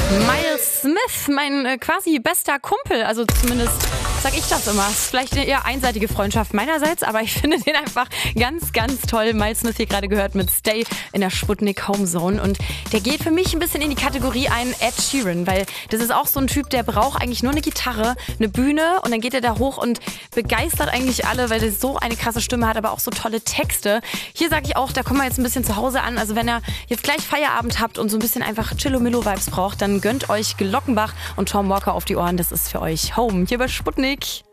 Miles Smith, mein quasi bester Kumpel, also zumindest sag ich das immer. Ist vielleicht eine eher einseitige Freundschaft meinerseits, aber ich finde den einfach ganz, ganz toll. Miles Smith hier gerade gehört mit Stay in der Sputnik Home Zone und der geht für mich ein bisschen in die Kategorie ein Ed Sheeran, weil das ist auch so ein Typ, der braucht eigentlich nur eine Gitarre, eine Bühne und dann geht er da hoch und begeistert eigentlich alle, weil er so eine krasse Stimme hat, aber auch so tolle Texte. Hier sage ich auch, da kommen wir jetzt ein bisschen zu Hause an, also wenn ihr jetzt gleich Feierabend habt und so ein bisschen einfach Chillo-Millo-Vibes braucht, dann gönnt euch Glockenbach und Tom Walker auf die Ohren. Das ist für euch Home hier bei Sputnik.